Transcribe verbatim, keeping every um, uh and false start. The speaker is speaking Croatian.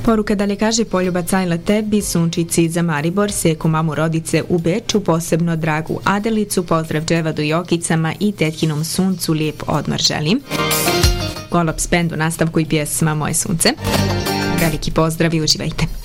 Poruka dalje kaže: poljubac Ajla tebi, sunčici za Maribor, seku mamu rodice u Beču, posebno dragu Adelicu, pozdrav Dževadu i Okicama i tetkinom suncu, lijep odmor želim. Golob Spend u nastavku i pjesma Moje sunce. Veliki pozdrav i uživajte.